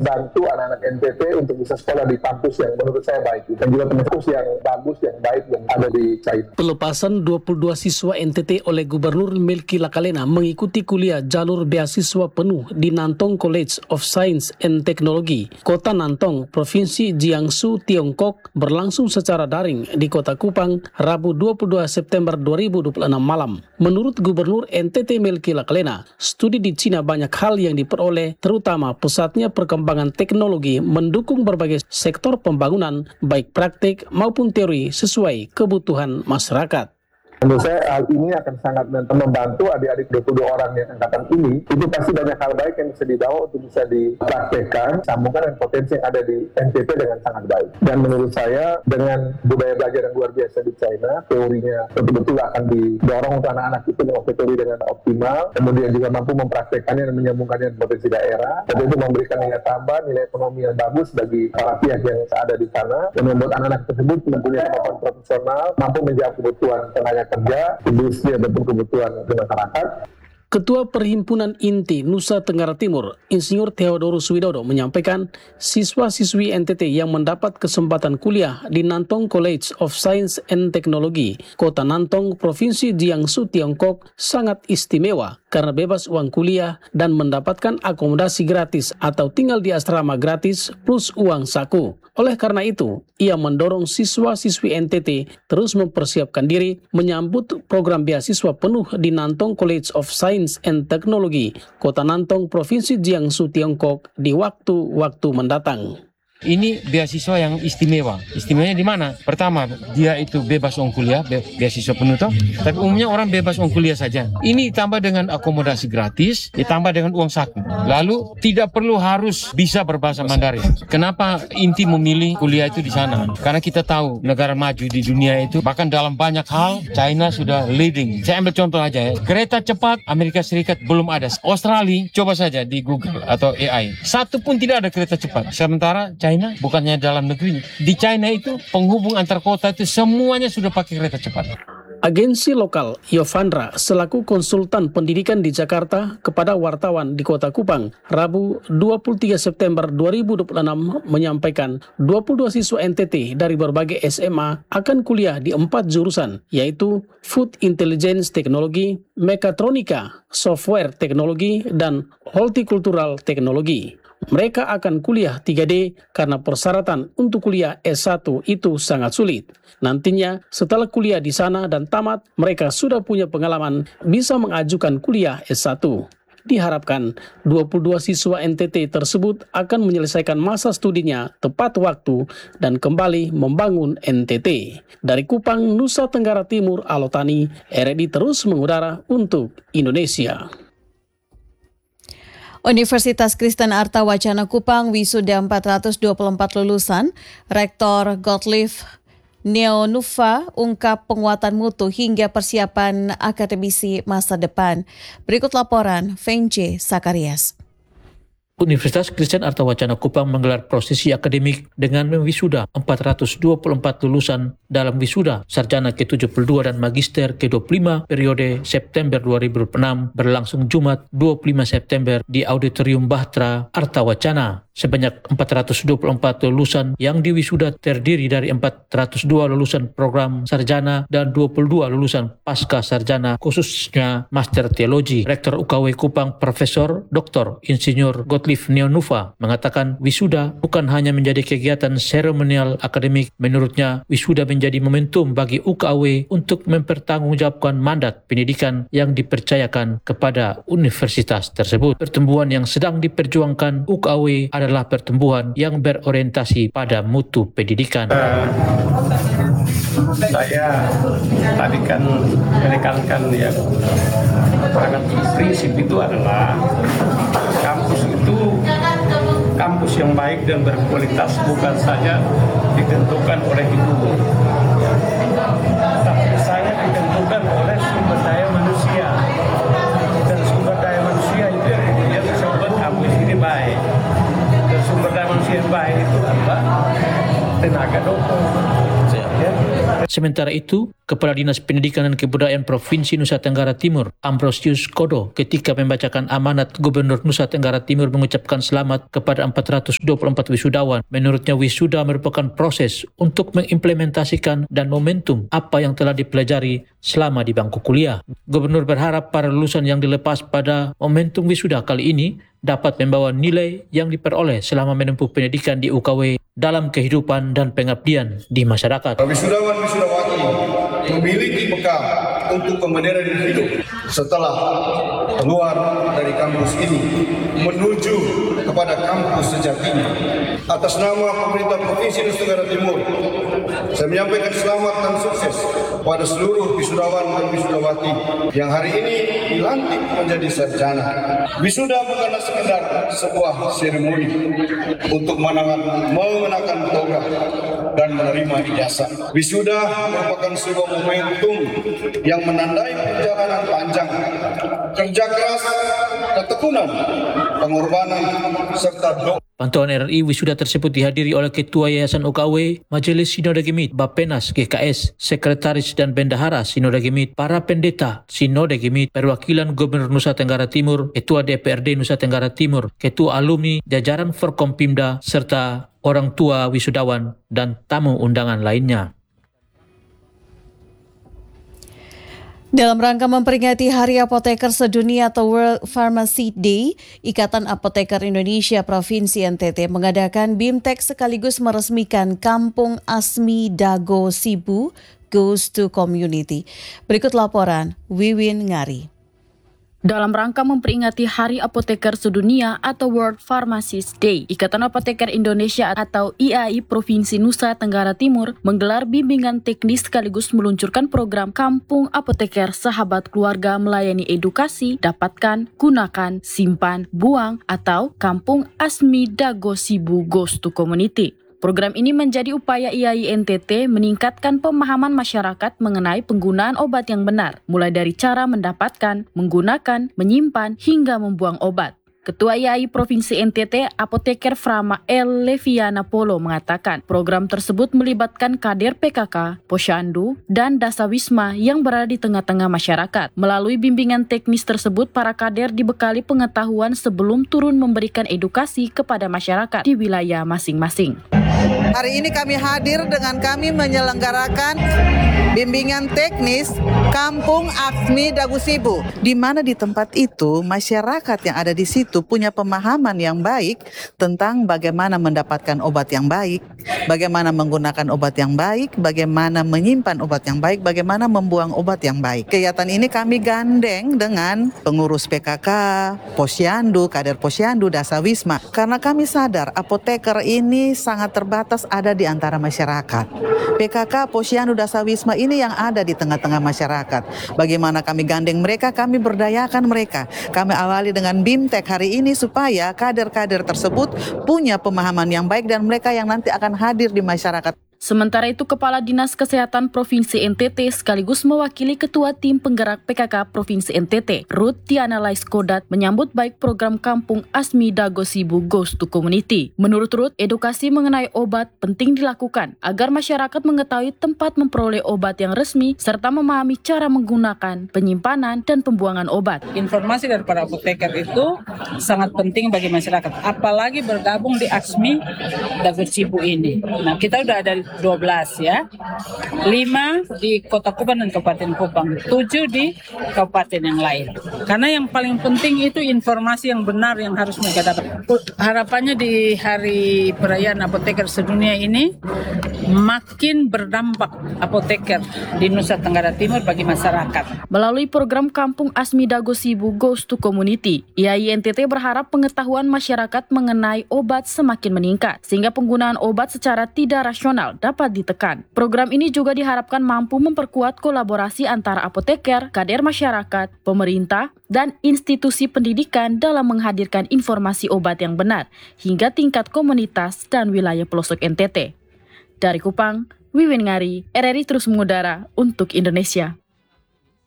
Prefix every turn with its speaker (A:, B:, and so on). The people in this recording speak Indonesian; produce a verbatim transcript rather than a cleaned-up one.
A: membantu anak-anak N T T untuk bisa sekolah di kampus yang menurut saya baik dan juga kampus yang bagus, yang baik yang ada di China.
B: Pelepasan dua puluh dua siswa N T T oleh Gubernur Melki Lakalena mengikuti kuliah jalur beasiswa penuh di Nantong College of Science and Technology, Kota Nantong, Provinsi Jiangsu, Tiongkok, berlangsung secara daring di Kota Kupang, Rabu dua puluh dua September dua ribu dua puluh enam malam. Menurut Gubernur N T T Melki Lakalena, studi di Cina banyak hal yang diperoleh, terutama pesatnya perkembangan teknologi mendukung berbagai sektor pembangunan, baik praktik maupun teori sesuai kebutuhan masyarakat.
A: Menurut saya hal ini akan sangat membantu adik-adik dua puluh dua orang yang angkatan ini. Itu pasti banyak hal baik yang bisa dibawa untuk bisa dipraktekkan, sambungkan dengan potensi yang ada di N T T dengan sangat baik. Dan menurut saya dengan budaya belajar yang luar biasa di China, teorinya betul-betul akan didorong untuk anak-anak itu menguasai teori dengan optimal, kemudian juga mampu mempraktekannya dan menyambungkannya dengan potensi daerah. Dan itu memberikan nilai tambah, nilai ekonomi yang bagus bagi para pihak yang ada di sana, dan membuat anak-anak tersebut mempunyai kemampuan profesional, mampu menjawab kebutuhan tenaga kerja, industri, ataupun kebutuhan masyarakat.
B: Ketua Perhimpunan Inti Nusa Tenggara Timur, Insinyur Theodorus Widodo menyampaikan siswa-siswi N T T yang mendapat kesempatan kuliah di Nantong College of Science and Technology, Kota Nantong, Provinsi Jiangsu, Tiongkok, sangat istimewa karena bebas uang kuliah dan mendapatkan akomodasi gratis atau tinggal di asrama gratis plus uang saku. Oleh karena itu, ia mendorong siswa-siswi N T T terus mempersiapkan diri menyambut program beasiswa penuh di Nantong College of Science and Technology, Kota Nantong, Provinsi Jiangsu, Tiongkok di waktu-waktu mendatang.
C: Ini beasiswa yang istimewa. Istimewanya di mana? Pertama, dia itu bebas uang kuliah, be beasiswa penuh toh. Tapi umumnya orang bebas uang kuliah saja. Ini tambah dengan akomodasi gratis, ditambah dengan uang saku. Lalu tidak perlu harus bisa berbahasa Mandarin. Kenapa Inti memilih kuliah itu di sana? Karena kita tahu negara maju di dunia itu, bahkan dalam banyak hal China sudah leading. Saya ambil contoh aja ya. Kereta cepat Amerika Serikat belum ada. Australia coba saja di Google atau A I. Satu pun tidak ada kereta cepat. Sementara China, bukannya dalam negeri, di China itu penghubung antar kota itu semuanya sudah pakai kereta cepat.
B: Agensi lokal Yovandra selaku konsultan pendidikan di Jakarta kepada wartawan di Kota Kupang, Rabu dua puluh tiga September dua ribu dua puluh enam menyampaikan dua puluh dua siswa N T T dari berbagai S M A akan kuliah di empat jurusan, yaitu Food Intelligence Technology, Mekatronika, Software Technology, dan Horticultural Technology. Mereka akan kuliah tiga D karena persyaratan untuk kuliah S satu itu sangat sulit. Nantinya setelah kuliah di sana dan tamat, mereka sudah punya pengalaman bisa mengajukan kuliah S satu. Diharapkan dua puluh dua siswa N T T tersebut akan menyelesaikan masa studinya tepat waktu dan kembali membangun N T T. Dari Kupang, Nusa Tenggara Timur, Alotani, R R I terus mengudara untuk Indonesia.
D: Universitas Kristen Arta Wacana Kupang wisuda empat ratus dua puluh empat lulusan. Rektor Gottlieb Neonufa ungkap penguatan mutu hingga persiapan akademisi masa depan. Berikut laporan Fenje Sakarias.
E: Universitas Kristen Arta Wacana Kupang menggelar prosesi akademik dengan mewisuda empat ratus dua puluh empat lulusan dalam wisuda sarjana ke tujuh puluh dua dan magister ke dua puluh lima periode September dua ribu dua puluh enam berlangsung Jumat dua puluh lima September di Auditorium Bahtera Arta Wacana. Sebanyak empat ratus dua puluh empat lulusan yang diwisuda terdiri dari empat ratus dua lulusan program sarjana dan dua puluh dua lulusan pasca sarjana khususnya Master Teologi. Rektor U K W Kupang Profesor Doktor Insinyur Gottlieb Neonufa mengatakan wisuda bukan hanya menjadi kegiatan seremonial akademik. Menurutnya wisuda menjadi momentum bagi U K W untuk mempertanggungjawabkan mandat pendidikan yang dipercayakan kepada universitas tersebut. Pertumbuhan yang sedang diperjuangkan U K W adalah adalah pertumbuhan yang berorientasi pada mutu pendidikan.
F: Uh, saya tadi kan menekankan ya, sangat prinsip itu adalah kampus itu kampus yang baik dan berkualitas bukan saja ditentukan oleh itu, tapi saya ditentukan oleh sumber daya manusia, dan sumber daya manusia itu yang kemudian bisa membuat kampus ini baik. Sumber daya manusia yang baik itu apa? Tenaga dokter, ya.
E: Sementara itu, Kepala Dinas Pendidikan dan Kebudayaan Provinsi Nusa Tenggara Timur, Ambrosius Kodo, ketika membacakan amanat Gubernur Nusa Tenggara Timur mengucapkan selamat kepada empat ratus dua puluh empat wisudawan. Menurutnya wisuda merupakan proses untuk mengimplementasikan dan momentum apa yang telah dipelajari selama di bangku kuliah. Gubernur berharap para lulusan yang dilepas pada momentum wisuda kali ini dapat membawa nilai yang diperoleh selama menempuh pendidikan di U K W dalam kehidupan dan pengabdian di masyarakat.
G: Wisudawan wisudawati memiliki bekal untuk pembenaran hidup setelah keluar dari kampus ini menuju kepada kampus sejatinya. Atas nama pemerintah Provinsi Nusa Tenggara Timur, saya menyampaikan selamat dan sukses pada seluruh wisudawan dan wisudawati yang hari ini dilantik menjadi sarjana. Wisuda bukanlah sekedar sebuah seremoni untuk mengenakan toga dan menerima ijazah. Wisuda merupakan sebuah momentum yang menandai perjalanan panjang, kerja keras, ketekunan, pengorbanan, serta doa.
E: Pantauan R R I wisuda tersebut dihadiri oleh Ketua Yayasan U K W, Majelis Sinode Gemit, Bappenas G K S, Sekretaris dan Bendahara Sinode Gemit, para pendeta Sinode Gemit, perwakilan Gubernur Nusa Tenggara Timur, Ketua D P R D Nusa Tenggara Timur, Ketua Alumni, jajaran Forkompimda, serta orang tua wisudawan dan tamu undangan lainnya.
D: Dalam rangka memperingati Hari Apoteker Sedunia atau World Pharmacy Day, Ikatan Apoteker Indonesia Provinsi N T T mengadakan BIMTEK sekaligus meresmikan Kampung Asmi Dago Sibu Goes to Community. Berikut laporan Wiwin Ngari.
H: Dalam rangka memperingati Hari Apoteker Sedunia atau World Pharmacist Day, Ikatan Apoteker Indonesia atau I A I Provinsi Nusa Tenggara Timur menggelar bimbingan teknis sekaligus meluncurkan program Kampung Apoteker Sahabat Keluarga melayani edukasi, dapatkan, gunakan, simpan, buang atau Kampung Asmi Dago Sibu Goes to Community. Program ini menjadi upaya I A I N T T meningkatkan pemahaman masyarakat mengenai penggunaan obat yang benar, mulai dari cara mendapatkan, menggunakan, menyimpan, hingga membuang obat. Ketua I A I Provinsi N T T, Apoteker Frama L. Leviana Polo mengatakan, program tersebut melibatkan kader P K K, Posyandu, dan Dasawisma yang berada di tengah-tengah masyarakat. Melalui bimbingan teknis tersebut, para kader dibekali pengetahuan sebelum turun memberikan edukasi kepada masyarakat di wilayah masing-masing.
I: Hari ini kami hadir dengan kami menyelenggarakan bimbingan teknis Kampung Asmi Dago Sibu, di mana di tempat itu masyarakat yang ada di situ punya pemahaman yang baik tentang bagaimana mendapatkan obat yang baik, bagaimana menggunakan obat yang baik, bagaimana menyimpan obat yang baik, bagaimana membuang obat yang baik. Kegiatan ini kami gandeng dengan pengurus P K K, Posyandu, kader Posyandu, Dasawisma, karena kami sadar apoteker ini sangat terbatas ada di antara masyarakat. P K K, Posyandu, Dasawisma ini yang ada di tengah-tengah masyarakat. Bagaimana kami gandeng mereka, kami berdayakan mereka. Kami awali dengan BIMTEK hari ini supaya kader-kader tersebut punya pemahaman yang baik dan mereka yang nanti akan hadir di masyarakat.
H: Sementara itu, Kepala Dinas Kesehatan Provinsi N T T sekaligus mewakili Ketua Tim Penggerak P K K Provinsi N T T, Ruth Tiana Laiskodat, menyambut baik program Kampung Asmi Dago Sibu Goes to Community. Menurut Ruth, edukasi mengenai obat penting dilakukan agar masyarakat mengetahui tempat memperoleh obat yang resmi serta memahami cara menggunakan, penyimpanan, dan pembuangan obat.
J: Informasi dari para apoteker itu sangat penting bagi masyarakat, apalagi bergabung di Asmi Dago Sibu ini. Nah, kita udah ada dua belas ya, lima di Kota Kupang dan Kabupaten Kupang, tujuh di kabupaten yang lain. Karena yang paling penting itu informasi yang benar yang harus mereka dapat. Harapannya di Hari Perayaan Apoteker Sedunia ini makin berdampak apoteker di Nusa Tenggara Timur bagi masyarakat.
H: Melalui program Kampung Asmi Dago Sibu Goes to Community, I A I N T T berharap pengetahuan masyarakat mengenai obat semakin meningkat, sehingga penggunaan obat secara tidak rasional dapat ditekan. Program ini juga diharapkan mampu memperkuat kolaborasi antara apoteker, kader masyarakat, pemerintah, dan institusi pendidikan dalam menghadirkan informasi obat yang benar hingga tingkat komunitas dan wilayah pelosok N T T. Dari Kupang, Wiwin Ngari, R R I terus mengudara untuk Indonesia.